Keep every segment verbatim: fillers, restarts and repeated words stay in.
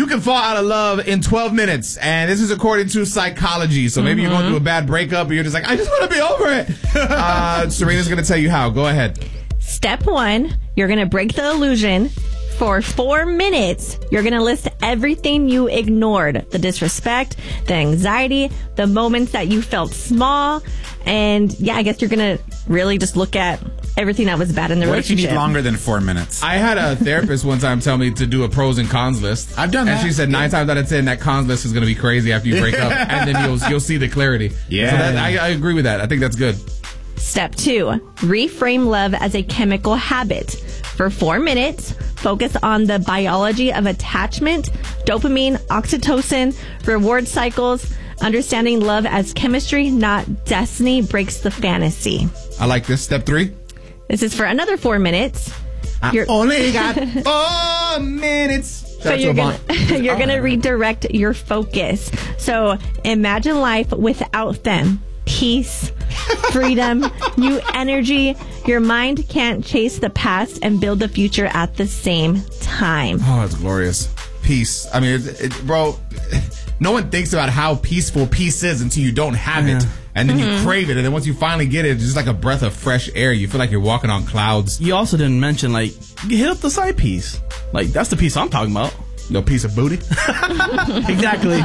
can fall out of love in twelve minutes. And this is according to psychology. So maybe mm-hmm. you're going through a bad breakup and you're just like, I just want to be over it. Uh, Serena's going to tell you how. Go ahead. Step one, you're going to break the illusion. For four minutes, you're going to list everything you ignored. The disrespect, the anxiety, the moments that you felt small. And yeah, I guess you're going to really just look at everything that was bad in the what relationship. What if you need longer than four minutes? I had a therapist one time tell me to do a pros and cons list. I've done and that. And she said nine times out of ten, that cons list is going to be crazy after you break up. And then you'll you'll see the clarity. Yeah. So that, I, I agree with that. I think that's good. Step two, reframe love as a chemical habit. For four minutes, focus on the biology of attachment, dopamine, oxytocin, reward cycles. Understanding love as chemistry, not destiny, breaks the fantasy. I like this. Step three. This is for another four minutes. I You're- only got four minutes. So you're gonna you're gonna redirect your focus. So imagine life without them. Peace, freedom, new energy. Your mind can't chase the past and build the future at the same time. Oh, it's glorious. Peace. I mean, it, it, bro, no one thinks about how peaceful peace is until you don't have yeah. it. And then mm-hmm. you crave it. And then once you finally get it, it's just like a breath of fresh air. You feel like you're walking on clouds. You also didn't mention, like, hit up the side piece. Like, that's the piece I'm talking about. No piece of booty? Exactly.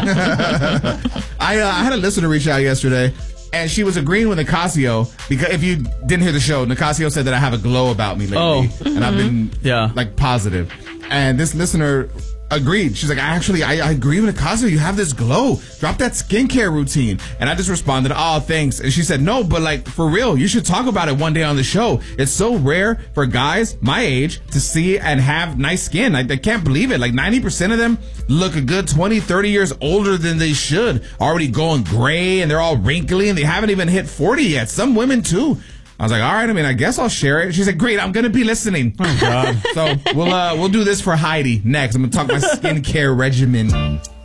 I, uh, I had a listener reach out yesterday. And she was agreeing with Nicasio because if you didn't hear the show, Nicasio said that I have a glow about me lately. Oh. Mm-hmm. And I've been yeah. like positive. And this listener agreed. She's like, I actually, I, I agree with Nicasio. You have this glow. Drop that skincare routine. And I just responded, oh, thanks. And she said, no, but like for real, you should talk about it one day on the show. It's so rare for guys my age to see and have nice skin. I, I can't believe it. Like ninety percent of them look a good twenty, thirty years older than they should. Already going gray and they're all wrinkly and they haven't even hit forty yet. Some women too. I was like, all right, I mean, I guess I'll share it. She said, great, I'm going to be listening. Oh, God. So we'll uh, we'll do this for Heidi next. I'm going to talk my skincare regimen.